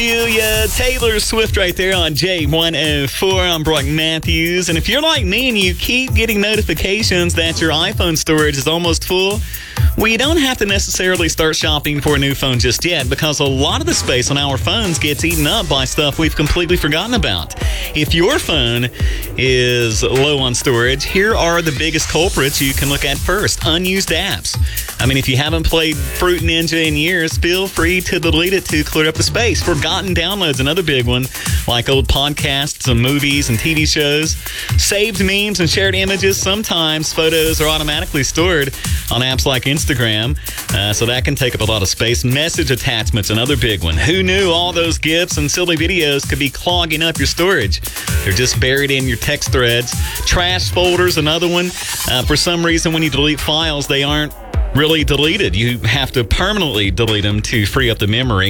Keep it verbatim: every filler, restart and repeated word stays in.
Yeah, Taylor Swift right there on J one oh four. I'm Brock Matthews. And if you're like me and you keep getting notifications that your iPhone storage is almost full, well, you don't have to necessarily start shopping for a new phone just yet, because a lot of the space on our phones gets eaten up by stuff we've completely forgotten about. If your phone is low on storage, here are the biggest culprits you can look at first. Unused apps. I mean, if you haven't played Fruit Ninja in years, feel free to delete it to clear up the space. Forgotten downloads, another big one, like old podcasts and movies and T V shows. Saved memes and shared images. Sometimes photos are automatically stored on apps like Instagram, uh, so that can take up a lot of space. Message attachments, another big one. Who knew all those GIFs and silly videos could be clogging up your storage? They're just buried in your text threads. Trash folders, another one. Uh, for some reason, when you delete files, they aren't really deleted. You have to permanently delete them to free up the memory.